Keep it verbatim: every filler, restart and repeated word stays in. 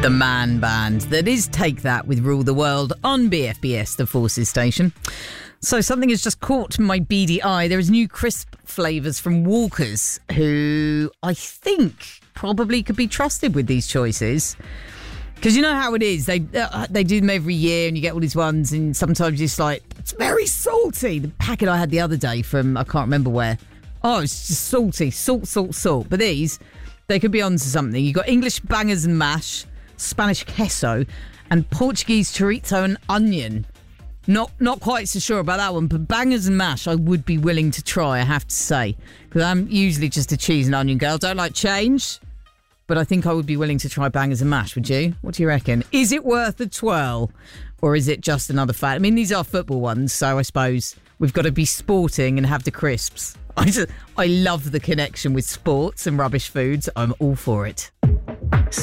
The man band that is Take That with Rule the World on B F B S, the Forces station. So something has just caught my beady eye. There is new crisp flavours from Walkers, who I think probably could be trusted with these choices. Because you know how it is. They uh, they do them every year and you get all these ones and sometimes it's like, it's very salty. The packet I had the other day from, I can't remember where. Oh, it's just salty. Salt, salt, salt. But these, they could be onto something. You've got English bangers and mash, Spanish queso, and Portuguese chorizo and onion. Not not quite so sure about that one, but bangers and mash I would be willing to try, I have to say. Because I'm usually just a cheese and onion girl. Don't like change, but I think I would be willing to try bangers and mash, would you? What do you reckon? Is it worth the twirl? Or is it just another fad? I mean, these are football ones, so I suppose we've got to be sporting and have the crisps. I just, I love the connection with sports and rubbish foods. I'm all for it.